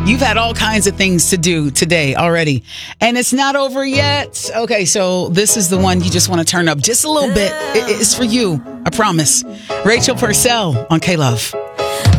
You've had all kinds of things to do today already, and it's not over yet. Okay, so this is the one you just want to turn up just a little bit. It's for you, I promise. Rachel Purcell on K-Love.